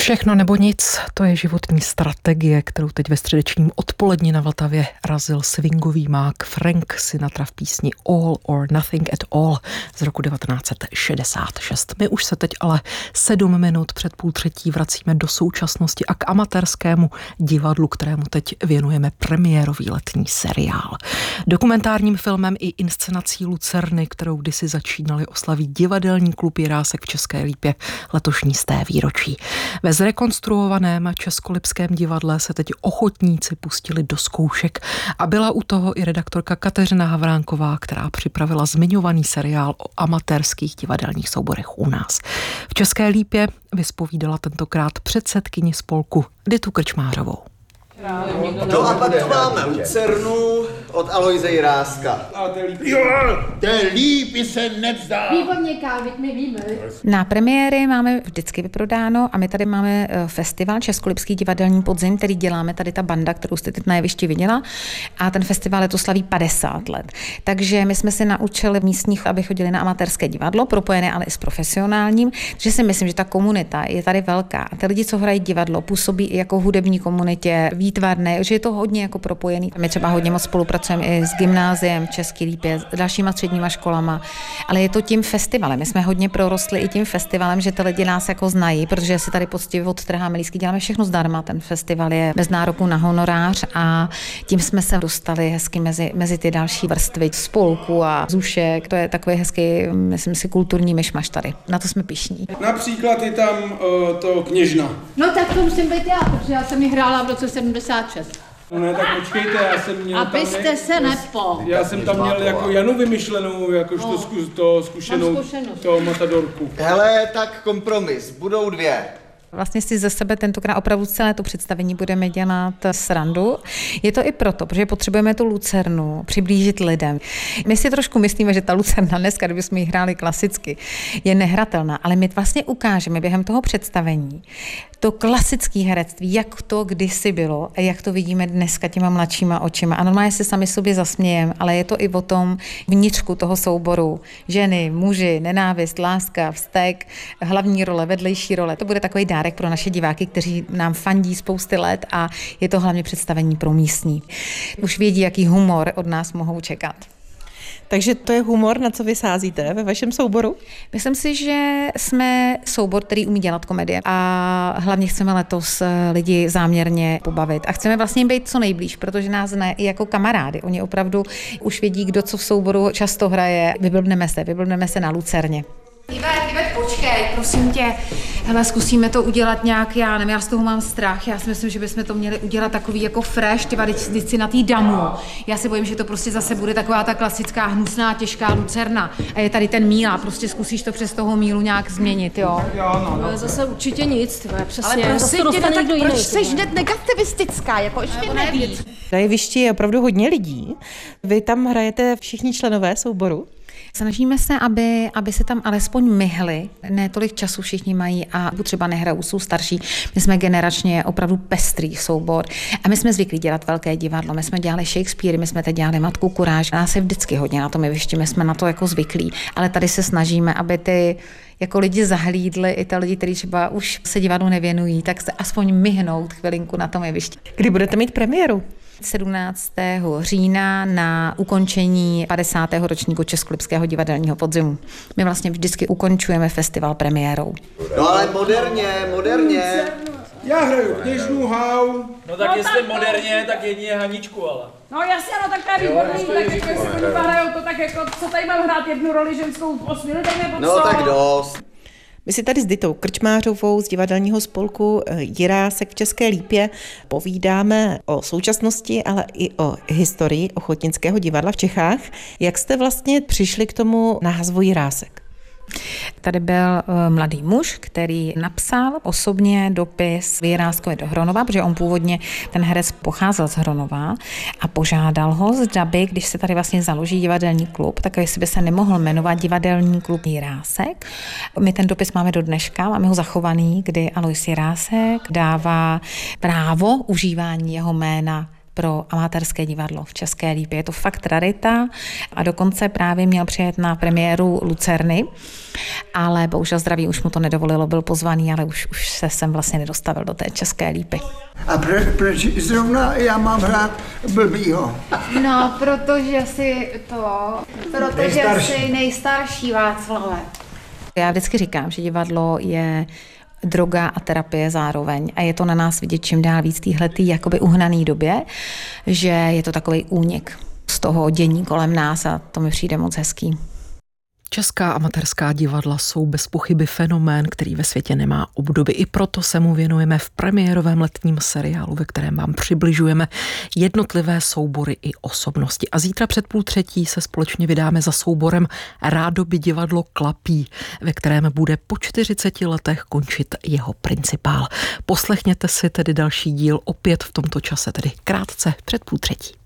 Všechno nebo nic, to je životní strategie, kterou teď ve středečním odpoledni na Vltavě razil swingový mák Frank Sinatra v písni All or Nothing at All z roku 1966. My už se teď ale 7 minut před 2:30 vracíme do současnosti a k amatérskému divadlu, kterému teď věnujeme premiérový letní seriál. Dokumentárním filmem i inscenací Lucerny, kterou kdysi začínali, oslaví Divadelní klub Jirásek v České Lípě letošní 100. výročí. Ve zrekonstruovaném Českolipském divadle se teď ochotníci pustili do zkoušek a byla u toho i redaktorka Kateřina Havránková, která připravila zmiňovaný seriál o amatérských divadelních souborech u nás. V České Lípě vyspovídala tentokrát předsedkyni spolku Ditu Krčmářovou. No a pak tu máme Lucernu od Alojze Jiráska. A té lípy se nevzdá. Výborně, Kávi, my víme. Na premiéry máme vždycky vyprodáno a my tady máme festival Českolipský divadelní podzim, který děláme tady ta banda, kterou jste teď na jevišti viděla, a ten festival letos slaví 50 let. Takže my jsme si naučili místních, aby chodili na amatérské divadlo, propojené ale i s profesionálním, že si myslím, že ta komunita je tady velká. A ty lidi, co hrají divadlo, působí i jako hudební komunitě, výtvarné, že je to hodně jako propojený. My třeba hodně moc spolupracujeme i s gymnáziem České Lípě, s dalšíma středníma školama, ale je to tím festivalem. My jsme hodně prorostli i tím festivalem, že ty lidi nás jako znají, protože si tady poctivě odtrháme lístky, děláme všechno zdarma. Ten festival je bez nároku na honorář a tím jsme se dostali hezky mezi ty další vrstvy spolku a zušek. To je takový hezký, myslím si, kulturní myšmaš tady. Na to jsme pyšní. Například je tam to Kněžna. No tak to musím být já, protože já jsem ji hrála v roce 76. No ne, tak počkejte, já jsem měl Abyste se nepo. Já jsem tam měl jako Janu vymyšlenou, jakož to zkušenou, to matadorku. Hele, tak kompromis, budou 2. Vlastně si ze sebe tentokrát opravdu celé to představení budeme dělat srandu. Je to i proto, protože potřebujeme tu Lucernu přiblížit lidem. My si trošku myslíme, že ta Lucerna dneska, kdybychom ji hráli klasicky, je nehratelná, ale my vlastně ukážeme během toho představení to klasické herectví, jak to kdysi bylo a jak to vidíme dneska těma mladšíma očima. A normálně se sami sobě zasmějeme, ale je to i o tom vnitřku toho souboru. Ženy, muži, nenávist, láska, vztek, hlavní role, vedlejší role. To bude takový dárek pro naše diváky, kteří nám fandí spousty let a je to hlavně představení pro místní. Už vědí, jaký humor od nás mohou čekat. Takže to je humor, na co vy sázíte ve vašem souboru? Myslím si, že jsme soubor, který umí dělat komedie a hlavně chceme letos lidi záměrně pobavit a chceme vlastně být co nejblíž, protože nás znají i jako kamarády. Oni opravdu už vědí, kdo co v souboru často hraje. Vyblbneme se na Lucerně. Ivet, počkej, prosím tě. Hele, zkusíme to udělat nějak, já nevím, já z toho mám strach. Já si myslím, že bychom to měli udělat takový jako fresh, teď si na tý damu. Já se bojím, že to prostě zase bude taková ta klasická hnusná, těžká Lucerna. A je tady ten míl a prostě zkusíš to přes toho mílu nějak změnit, jo? Ale zase určitě nic, tvoje, přesně. Ale prosím tě, tak proč jsi jiný, hned negativistická, jako ještě nevíc. Na jevišti je opravdu hodně lidí. Vy tam hrajete všichni členové souboru? Snažíme se, aby se tam alespoň myhli. Ne tolik času všichni mají a třeba nehrajou, jsou starší. My jsme generačně opravdu pestrý soubor a my jsme zvyklí dělat velké divadlo. My jsme dělali Shakespeare, my jsme teď dělali Matku Kuráž. Nás je vždycky hodně na tom jevišti, my jsme na to jako zvyklí. Ale tady se snažíme, aby ty jako lidi zahlídli, i ty lidi, kteří třeba už se divadlu nevěnují, tak se aspoň myhnout chvilinku na tom jevišti. Kdy budete mít premiéru? 17. října na ukončení 50. ročníku Českolipského divadelního podzimu. My vlastně vždycky ukončujeme festival premiérou. No ale moderně. Já hraju Kněžnu, Hau. No tak jestli moderně, tak jedině Haničku, ale. No jasně, no tak to je výborný, tak jako jestli oni hrajou to, tak jako co tady mám hrát jednu roli ženskou v 8 minutách nebo co? No tak dost. My si tady s Ditou Krčmářovou z divadelního spolku Jirásek v České Lípě povídáme o současnosti, ale i o historii ochotnického divadla v Čechách. Jak jste vlastně přišli k tomu názvu Jirásek? Tady byl mladý muž, který napsal osobně dopis Jiráskovi do Hronova, protože on původně, ten herec pocházel z Hronova a požádal ho, zda by, když se tady vlastně založí divadelní klub, tak jestli by se nemohl jmenovat Divadelní klub Jirásek. My ten dopis máme do dneška, máme ho zachovaný, kdy Alojz Jirásek dává právo užívání jeho jména pro amatérské divadlo v České Lípě. Je to fakt rarita a dokonce právě měl přijet na premiéru Lucerny, ale bohužel zdraví už mu to nedovolilo, byl pozvaný, ale už se sem vlastně nedostavil do té České Lípy. A proč zrovna já mám hrát blbýho? No, protože jsi nejstarší, Václave. Já vždycky říkám, že divadlo je droga a terapie zároveň a je to na nás vidět čím dál víc téhletý jakoby uhnaný době, že je to takovej únik z toho dění kolem nás a to mi přijde moc hezký. Česká amatérská divadla jsou bez pochyby fenomén, který ve světě nemá obdoby. I proto se mu věnujeme v premiérovém letním seriálu, ve kterém vám přibližujeme jednotlivé soubory i osobnosti. A zítra před 2:30 se společně vydáme za souborem Rádoby divadlo Klapí, ve kterém bude po 40 letech končit jeho principál. Poslechněte si tedy další díl opět v tomto čase, tedy krátce před 2:30.